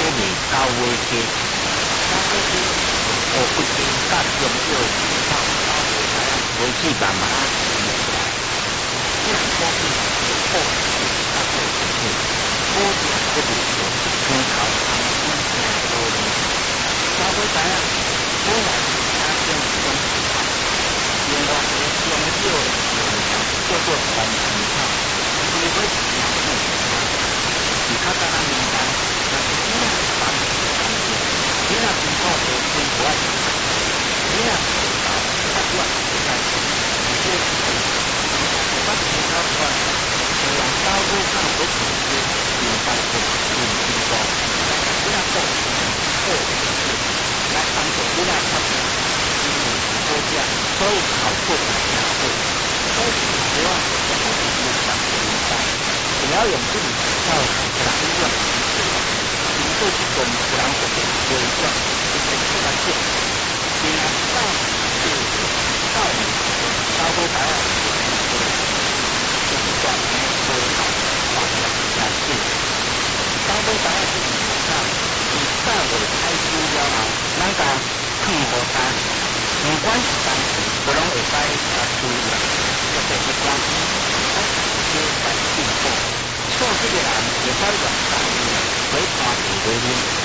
年9月底，我不仅甲中药到为止慢慢这样说明有后大概是多点这里有参考长期多年，稍微知影本来它这种情况，另外中药叫做红皮草，因为会比较复杂，比较简单简单，但是你若放你若经过的经过你若较短时间，这个我听到说，用刀工上不直接明白的经过，你若做来帮助你若发展国家，所以考过的社会，所以希望政府能够明白，只要用这种到长远经过这种长远的规划，就是出来做，然后到高高台啊，就是短年规划发展下去。高高台啊，是3月开始了后，咱甲看好单，不管是当时，不拢会使注意啦，特别是关心，这在进步，错这个人会使用单，会看到为零。